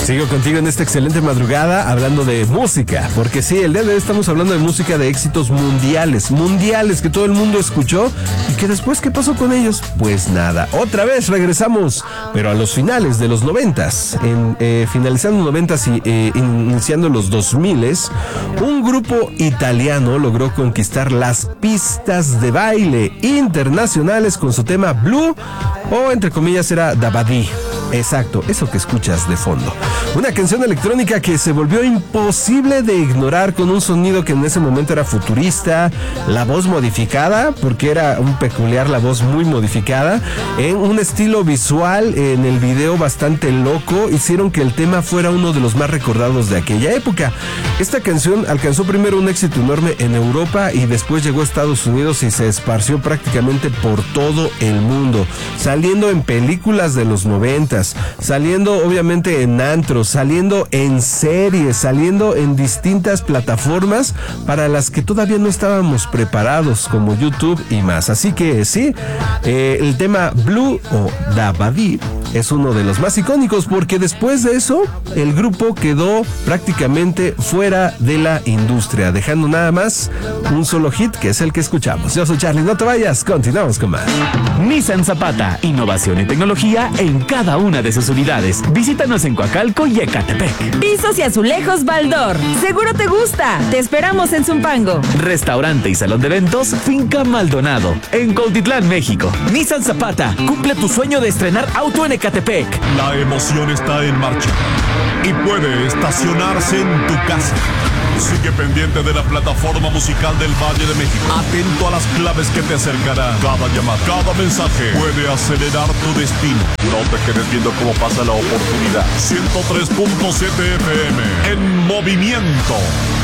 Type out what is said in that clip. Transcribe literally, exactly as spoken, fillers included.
Sigo contigo en esta excelente madrugada hablando de música, porque sí, el día de hoy estamos hablando de música de éxitos mundiales, mundiales que todo el mundo escuchó y que después, ¿qué pasó con ellos? Pues nada, otra vez regresamos, pero a los finales de los noventas, en, eh, finalizando los noventas y eh, iniciando los dos miles, un grupo italiano logró conquistar las pistas de baile internacionales con su tema Blue, o entre comillas era Dabadi. Exacto, eso que escuchas de fondo. Una canción electrónica que se volvió imposible de ignorar con un sonido que en ese momento era futurista, la voz modificada, porque era un peculiar, la voz muy modificada, en un estilo visual en el video bastante loco, hicieron que el tema fuera uno de los más recordados de aquella época. Esta canción alcanzó primero un éxito enorme en Europa y después llegó a Estados Unidos y se esparció prácticamente por todo el mundo, saliendo en películas de los noventas, saliendo obviamente en antros, saliendo en series, saliendo en distintas plataformas para las que todavía no estábamos preparados, como YouTube y más. Así que sí, eh, el tema Blue o Dabadi es uno de los más icónicos, porque después de eso el grupo quedó prácticamente fuera de la industria, dejando nada más un solo hit, que es el que escuchamos. Yo soy Charlie, no te vayas, continuamos con más. Nissan Zapata, innovación y tecnología en cada una de sus unidades. Visítanos en Coacalco y Ecatepec. Pisos y azulejos Baldor, seguro te gusta. Te esperamos en Zumpango. Restaurante y salón de eventos Finca Maldonado, en Cuautitlán, México. Nissan Zapata, cumple tu sueño de estrenar auto en Ecatepec. La emoción está en marcha y puede estacionarse en tu casa. Sigue pendiente de la plataforma musical del Valle de México. Atento a las claves que te acercarán. Cada llamada, cada mensaje puede acelerar tu destino. No te quedes viendo cómo pasa la oportunidad. ciento tres punto siete F M en movimiento.